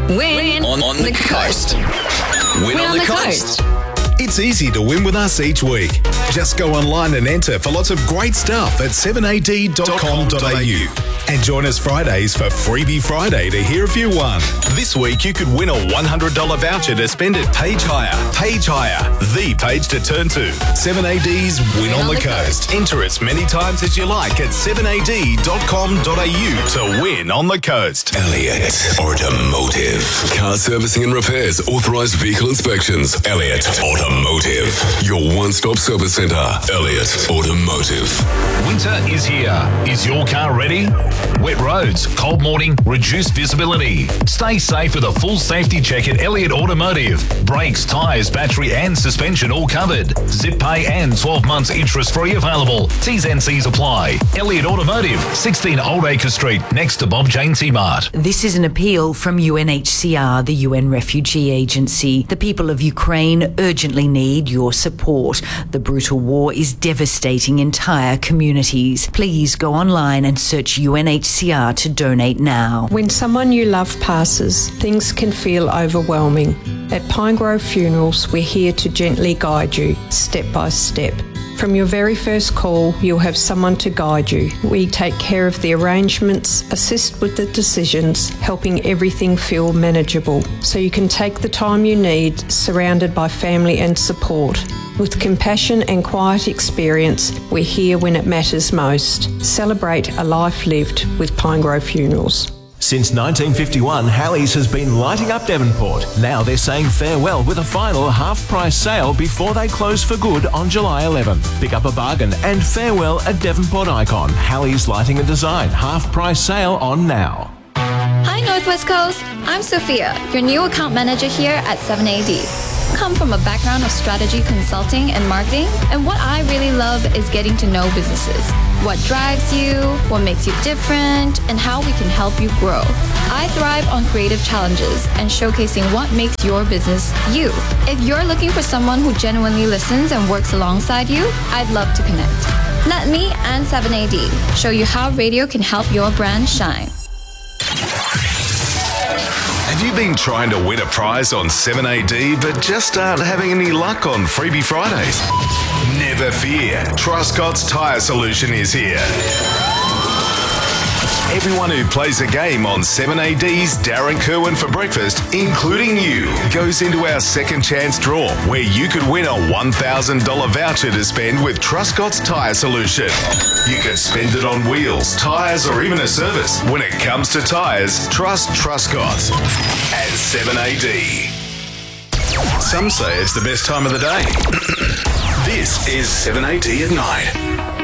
Win on the coast. Win on the coast. It's easy to win with us each week. Just go online and enter for lots of great stuff at 7ad.com.au. And join us Fridays for Freebie Friday to hear if you won. This week you could win a $100 voucher to spend at Page Hire. Page Hire, the page to turn to. 7AD's Win on the Coast. Enter as many times as you like at 7ad.com.au to win on the coast. Elliott Automotive. Car servicing and repairs, authorised vehicle inspections. Elliott Automotive. Your one-stop service centre. Elliott Automotive. Winter is here. Is your car ready? Wet roads, cold morning, reduced visibility. Stay safe with a full safety check at Elliott Automotive. Brakes, tyres, battery and suspension all covered. Zip pay and 12 months interest free available. T's and C's apply. Elliott Automotive, 16 Old Acre Street, next to Bob Jane Mart. This is an appeal from UNHCR, the UN Refugee Agency. The people of Ukraine urgently need your support. The brutal war is devastating entire communities. Please go online and search UNHCR to donate now. When someone you love passes, things can feel overwhelming. At Pinegrove Funerals, we're here to gently guide you, step by step. From your very first call, you'll have someone to guide you. We take care of the arrangements, assist with the decisions, helping everything feel manageable, so you can take the time you need, surrounded by family and support. With compassion and quiet experience, we're here when it matters most. Celebrate a life lived with Pinegrove Funerals. Since 1951, Halley's has been lighting up Devonport. Now they're saying farewell with a final half-price sale before they close for good on July 11. Pick up a bargain and farewell a Devonport icon. Halley's Lighting and Design. Half-price sale on now. Hi Northwest Coast, I'm Sophia, your new account manager here at 7AD. Come from a background of strategy consulting and marketing, and what I really love is getting to know businesses. What drives you, what makes you different, and how we can help you grow. I thrive on creative challenges and showcasing what makes your business you. If you're looking for someone who genuinely listens and works alongside you, I'd love to connect. Let me and 7AD show you how radio can help your brand shine. Have you been trying to win a prize on 7AD but just aren't having any luck on Freebie Fridays? Never fear, Truscott's Tyre Solution is here. Everyone who plays a game on 7AD's Darren Kerwin for breakfast, including you, goes into our second chance draw where you could win a $1,000 voucher to spend with Truscott's Tyre Solution. You can spend it on wheels, tyres or even a service. When it comes to tyres, trust Truscott at 7AD. Some say it's the best time of the day. This is 7AD at night.